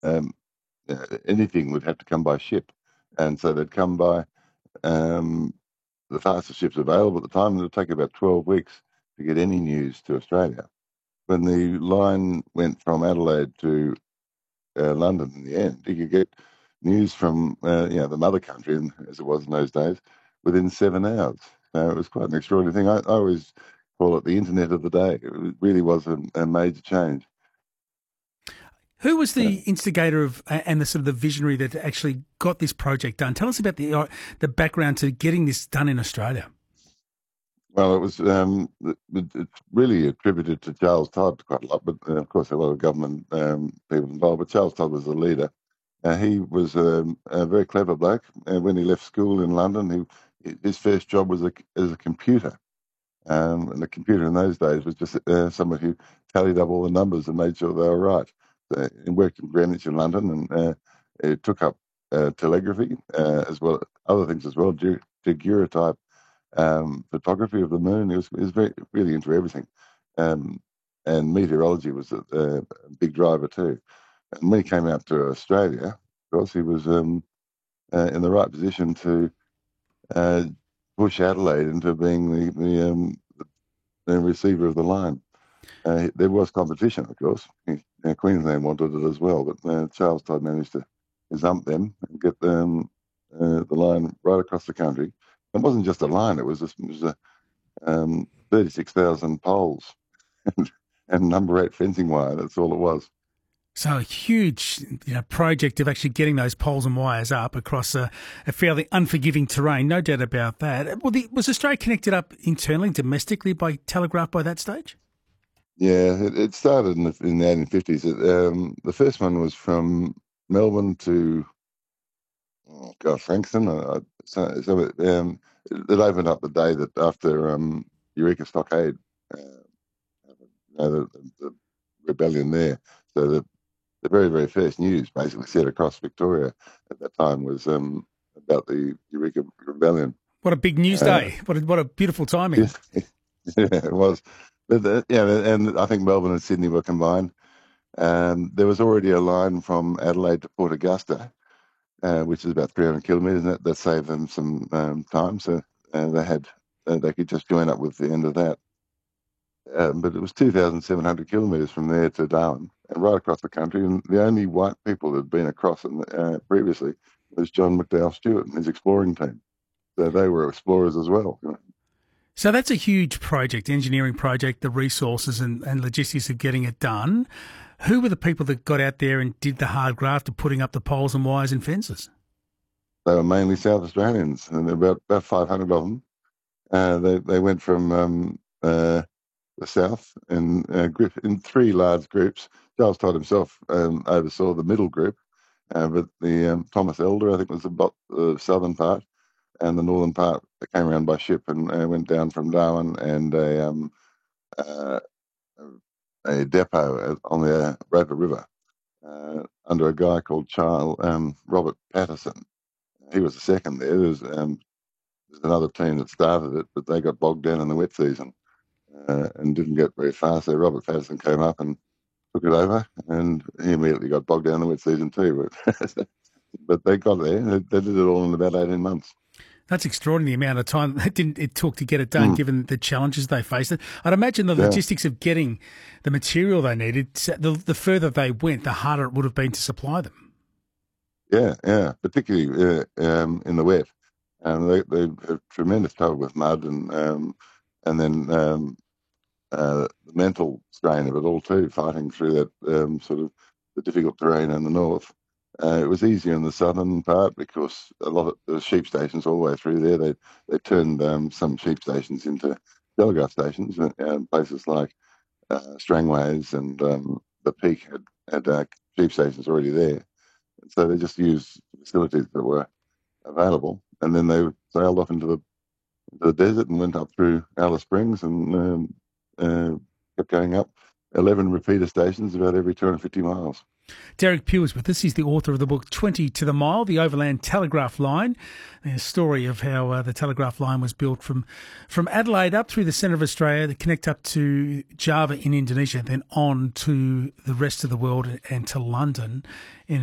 um, anything would have to come by ship, and so they'd come by um, the fastest ships available at the time. It would take about 12 weeks to get any news to Australia. When the line went from Adelaide to London in the end, you could get news from the mother country, as it was in those days, within 7 hours. So it was quite an extraordinary thing. I always call it the internet of the day. Really was a major change. Who was the instigator of and the sort of the visionary that actually got this project done? Tell us about the background to getting this done in Australia. Well, it was it's really attributed to Charles Todd quite a lot, but of course a lot of government people involved. But Charles Todd was the leader. He was a very clever bloke. When he left school in London, his first job was as a computer. And the computer in those days was just someone who tallied up all the numbers and made sure they were right. So he worked in Greenwich in London, and it took up telegraphy as well, other things as well, daguerreotype photography of the moon. He was very really into everything, um, and meteorology was a big driver too. And when he came out to Australia, of course, he was in the right position to uh, push Adelaide into being the receiver of the line. There was competition, of course. Queensland wanted it as well, but Charles Todd managed to gazump them and get the line right across the country. It wasn't just a line; it was 36,000 poles and number 8 fencing wire. That's all it was. So a huge project of actually getting those poles and wires up across a fairly unforgiving terrain, no doubt about that. Well, was Australia connected up internally, domestically by telegraph by that stage? Yeah, it started in the 1850s. The first one was from Melbourne to Frankston. It opened up the day that after Eureka Stockade, the rebellion there. So the very, very first news basically said across Victoria at that time was about the Eureka Rebellion. What a big news day. What a beautiful timing. Yeah, it was. But and I think Melbourne and Sydney were combined. There was already a line from Adelaide to Port Augusta, which is about 300 kilometres, and that saved them some time. So they could just join up with the end of that. But it was 2,700 kilometres from there to Darwin, and right across the country. And the only white people that had been across it previously was John McDowell Stewart and his exploring team. So they were explorers as well. So that's a huge project, engineering project, the resources and logistics of getting it done. Who were the people that got out there and did the hard graft of putting up the poles and wires and fences? They were mainly South Australians, and there were about 500 of them. They went from the south in three large groups. Charles Todd himself oversaw the middle group, but the Thomas Elder, I think, was the southern part, and the northern part came around by ship and went down from Darwin and uh, a depot on the Roper River under a guy called Robert Patterson. He was the second there. There's another team that started it, but they got bogged down in the wet season and didn't get very far. So Robert Patterson came up and took it over, and he immediately got bogged down in the wet season too. But they got there. They did it all in about 18 months. That's extraordinary amount of time it took to get it done, given the challenges they faced. I'd imagine the logistics of getting the material they needed, the further they went, the harder it would have been to supply them. Yeah, particularly in the wet. They have tremendous trouble with mud and then the mental strain of it all too, fighting through that sort of the difficult terrain in the north. It was easier in the southern part because a lot of the sheep stations all the way through there, they turned some sheep stations into telegraph stations, and places like Strangways and the Peak had sheep stations already there. And so they just used facilities that were available, and then they sailed off into the desert and went up through Alice Springs and kept going up 11 repeater stations about every 250 miles. Derek Pugh is with us. He's the author of the book 20 to the Mile, the Overland Telegraph Line, a story of how the telegraph line was built from Adelaide up through the centre of Australia to connect up to Java in Indonesia, then on to the rest of the world and to London in